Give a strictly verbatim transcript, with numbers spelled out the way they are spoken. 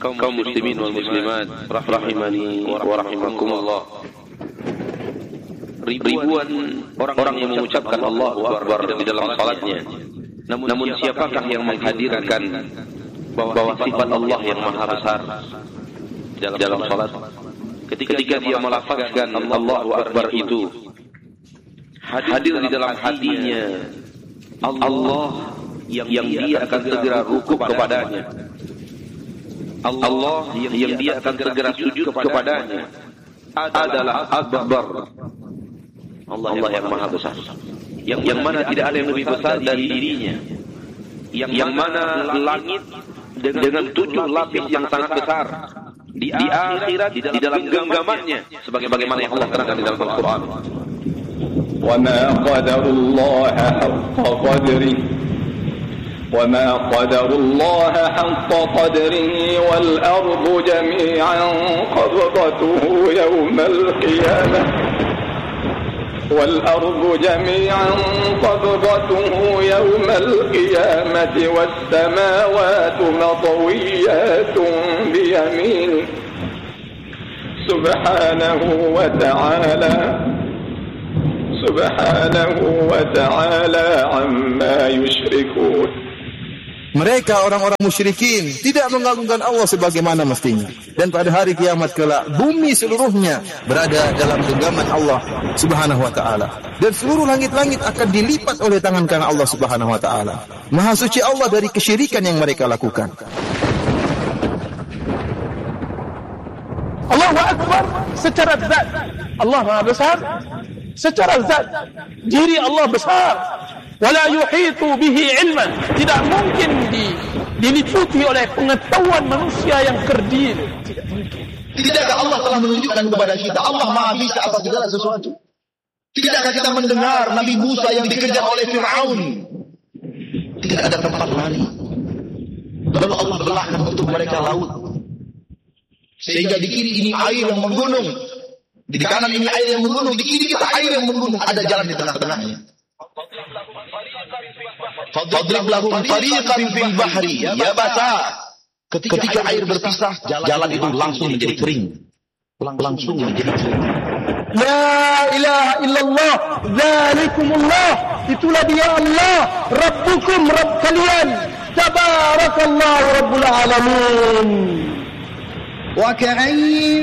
kaum muslimin wal muslimat rahimani wa rahimakumullah. Ribuan orang yang mengucapkan Allahu Akbar di dalam salatnya. Namun, namun siapakah yang menghadirkan bahwa sifat Allah yang maha besar dalam, dalam salat? Ketika, ketika dia melafazkan Allahu Akbar itu, hadir di dalam hatinya Allah yang, yang dia akan segera rukuk kepadanya, Allah yang, yang dia akan segera sujud kepadanya adalah Akbar, Allah, Allah yang maha besar, yang, yang mana tidak ada yang lebih besar dari dirinya, yang, yang mana langit dengan, dengan tujuh lapis yang sangat besar di, di akhirat di dalam, di dalam genggamannya, sebagaimana yang Allah terangkan di dalam Al-Quran. وَمَا قَدَرُ اللَّهَ حَقَّ قَدْرِهِ وَمَا قَدَرُ اللَّهَ حَقَّ قَدْرِهِ وَالْأَرْضُ جَمِيعًا قَبْضَتُهُ يَوْمَ الْقِيَامَةِ وَالْأَرْضُ جَميعًا قَبْضَتُهُ يَوْمَ الْقِيَامَةِ وَالسَّمَاوَاتُ مَطْوِيَّاتٌ بِيَمِينِهِ سُبْحَانَهُ وَتَعَالَى Subhanahu wa ta'ala amma yushrikun. Mereka orang-orang musyrikin tidak mengagungkan Allah sebagaimana mestinya. Dan pada hari kiamat kelak, bumi seluruhnya berada dalam genggaman Allah Subhanahu wa ta'ala. Dan seluruh langit-langit akan dilipat oleh tangan kanan Allah Subhanahu wa ta'ala. Maha suci Allah dari kesyirikan yang mereka lakukan. Allahu Akbar secara zat. Allah Maha besar. Secara zat, diri Allah besar. Wala yuhitu bihi ilman. Tidak mungkin di, diliputi oleh pengetahuan manusia yang kerdil. Tidak mungkin. Tidakkah Allah telah menunjukkan kepada kita Allah Maha bisa atas segala sesuatu? Tidakkah kita mendengar Nabi Musa yang dikejar oleh Fir'aun? Tidak ada tempat lari. Lalu Allah belahkan untuk mereka laut, sehingga di kiri ini air yang menggunung, di kanan ini air yang menggunung, di kiri kita air yang menggunung, ada jalan di tengah-tengahnya. Fadrib lahum tariqan fil bahri yabasa. Ketika air berpisah, jalan itu langsung menjadi kering. Langsung menjadi kering. La ilaha illallah, dzalikumullah. Itulah dia Allah, Rabbukum, Rabb kalian. Tabarakallahu Rabbul alamin. Wa ka'ayyin